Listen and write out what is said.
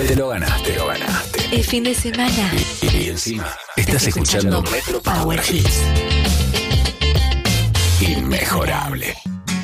Te lo ganaste, lo ganaste. El fin de semana. Y encima, estás escuchando Metro Power Hits. Inmejorable.